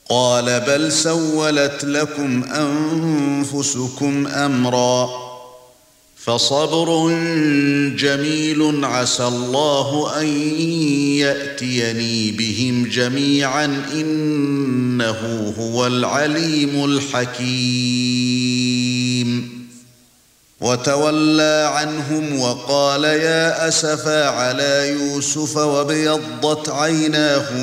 قال بل سولت لكم أنفسكم أمرا فصبر جميل عسى الله أن يأتيني بهم جميعا إنه هو العليم الحكيم وتولى عنهم وقال يا أسفا على يوسف وابيضت عيناه